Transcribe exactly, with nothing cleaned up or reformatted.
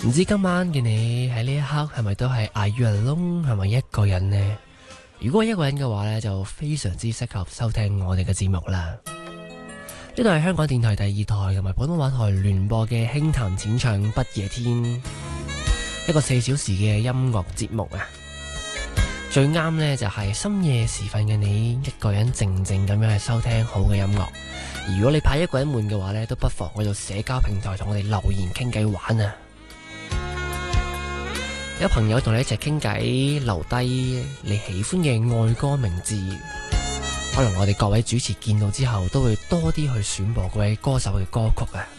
唔知今晚嘅你喺呢一刻係咪都係 Are you alone？ 係咪一個人呢？如果係一個人嘅話呢，就非常之適合收聽我哋嘅節目啦。呢度係香港電台第二台同埋普通話台聯播嘅輕談淺唱不夜天，一個四小時嘅音樂節目啊！最啱呢就係深夜時分嘅你一個人靜靜咁樣去收聽好嘅音樂。而如果你怕一個人悶嘅話呢，都不妨去到社交平台同我哋留言傾偈玩啊！有朋友同你一齊傾偈，留低你喜歡嘅愛歌名字，可能我哋各位主持見到之後都會多啲去選播各位歌手嘅歌曲啊！